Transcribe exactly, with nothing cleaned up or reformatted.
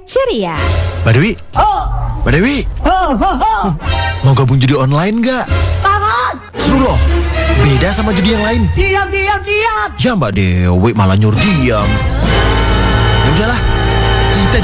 ceria. Mbak Dewi, Mbak Dewi, mau gabung judi online nggak? Seru loh, beda sama judi yang lain. Diam, diam, diam. Ya Mbak Dewi malah nyuruh diam. Ya udahlah,